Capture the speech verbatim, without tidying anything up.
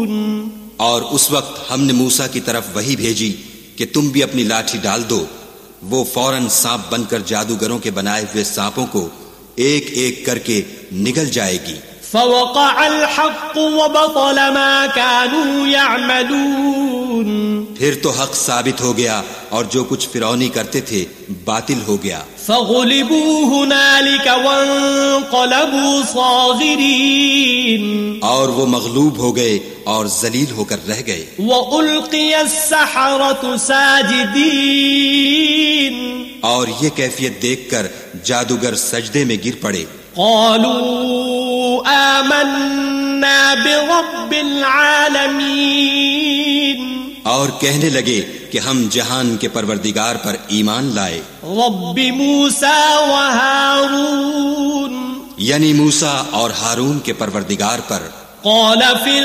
और उस वक्त हमने मूसा की तरफ वही भेजी कि तुम भी अपनी लाठी डाल दो। वो फौरन सांप बनकर जादूगरों के बनाए हुए सांपों को एक एक करके निगल जाएगी। फ़वक़अल हक़्क़ु वबतल मा कानू यअमलून, फिर तो हक साबित हो गया और जो कुछ फिरौनी करते थे बातिल हो गया। फ़ग़ुलिबू हुनालिक वन्क़लबू साग़िरीन, और वो मग़लूब हो गए और जलील होकर रह गए। वउल्क़ियस्सहरतु साजिदीन, और ये कैफियत देखकर जादूगर सजदे में गिर पड़े। क़ालू आमन्ना बिरब्बिल आलमीन, और कहने लगे कि हम जहान के परवरदिगार पर ईमान लाए। रब्बि मूसा व हारून, यानी मूसा और हारून के परवरदिगार पर। क़ाल फिर